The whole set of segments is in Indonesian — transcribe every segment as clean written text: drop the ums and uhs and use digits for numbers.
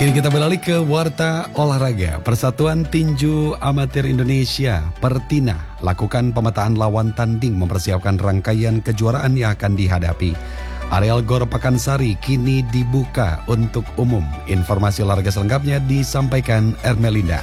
Kini kita beralih ke Warta Olahraga. Persatuan Tinju Amatir Indonesia Pertina lakukan pemetaan lawan tanding mempersiapkan rangkaian kejuaraan yang akan dihadapi. Areal Gor Pakansari kini dibuka untuk umum. Informasi olahraga selengkapnya disampaikan Ermelinda.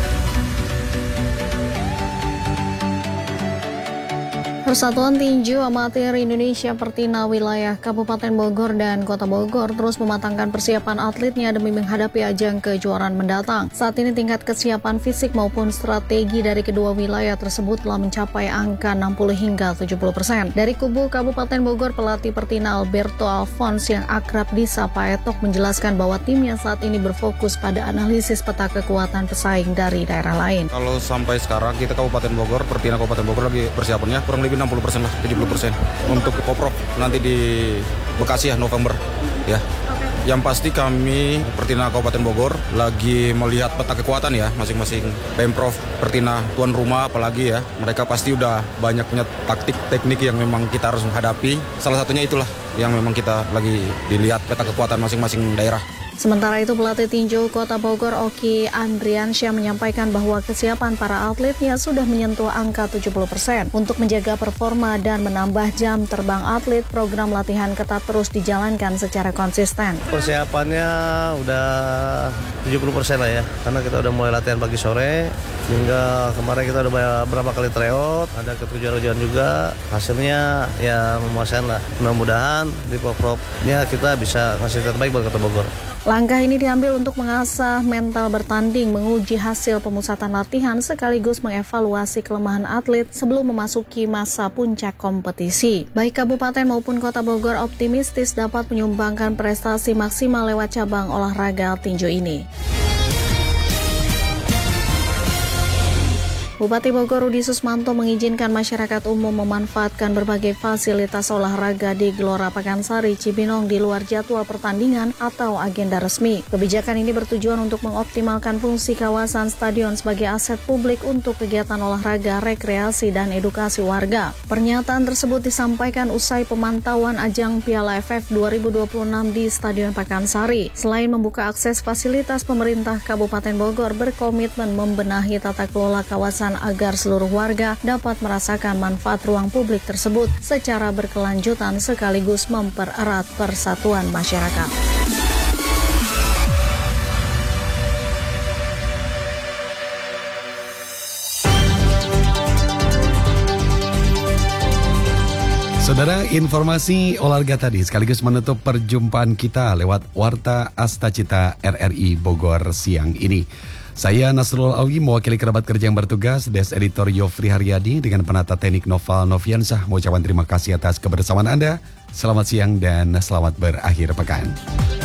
Persatuan Tinju Amatir Indonesia Pertina wilayah Kabupaten Bogor dan Kota Bogor terus mematangkan persiapan atletnya demi menghadapi ajang kejuaraan mendatang. Saat ini tingkat kesiapan fisik maupun strategi dari kedua wilayah tersebut telah mencapai angka 60 hingga 70%. Dari kubu Kabupaten Bogor, pelatih Pertina Alberto Alphonse yang akrab disapa Etok menjelaskan bahwa timnya saat ini berfokus pada analisis peta kekuatan pesaing dari daerah lain. Kalau sampai sekarang kita Kabupaten Bogor, Pertina Kabupaten Bogor lagi persiapannya kurang lebih 60% lah, 70% untuk Koprov nanti di Bekasi ya November ya. Yang pasti kami Pertina Kabupaten Bogor lagi melihat peta kekuatan ya masing-masing Pemprov Pertina tuan rumah, apalagi ya mereka pasti udah banyak punya taktik teknik yang memang kita harus menghadapi. Salah satunya itulah yang memang kita lagi dilihat peta kekuatan masing-masing daerah. Sementara itu pelatih tinju Kota Bogor Oki Andriansyah menyampaikan bahwa kesiapan para atletnya sudah menyentuh angka 70%. Untuk menjaga performa dan menambah jam terbang atlet, program latihan ketat terus dijalankan secara konsisten. Persiapannya udah 70% lah ya, karena kita udah mulai latihan pagi sore, hingga kemarin kita udah berapa kali tryout, ada kejuaraan juga, hasilnya ya memuaskan lah. Mudah-mudahan di Provnya kita bisa ngasih terbaik buat Kota Bogor. Langkah ini diambil untuk mengasah mental bertanding, menguji hasil pemusatan latihan, sekaligus mengevaluasi kelemahan atlet sebelum memasuki masa puncak kompetisi. Baik Kabupaten maupun Kota Bogor optimistis dapat menyumbangkan prestasi maksimal lewat cabang olahraga tinju ini. Bupati Bogor Rudi Susmanto mengizinkan masyarakat umum memanfaatkan berbagai fasilitas olahraga di Gelora Pakansari Cibinong di luar jadwal pertandingan atau agenda resmi. Kebijakan ini bertujuan untuk mengoptimalkan fungsi kawasan stadion sebagai aset publik untuk kegiatan olahraga, rekreasi, dan edukasi warga. Pernyataan tersebut disampaikan usai pemantauan ajang Piala AFF 2026 di Stadion Pakansari. Selain membuka akses fasilitas, pemerintah Kabupaten Bogor berkomitmen membenahi tata kelola kawasan agar seluruh warga dapat merasakan manfaat ruang publik tersebut secara berkelanjutan sekaligus mempererat persatuan masyarakat. Saudara, informasi olahraga tadi sekaligus menutup perjumpaan kita lewat Warta Astacita RRI Bogor siang ini. Saya Nasrul Awi mewakili kerabat kerja yang bertugas, Des Editor Yofri Haryadi dengan penata teknik Noval Noviansah mengucapkan terima kasih atas kebersamaan Anda. Selamat siang dan selamat berakhir pekan.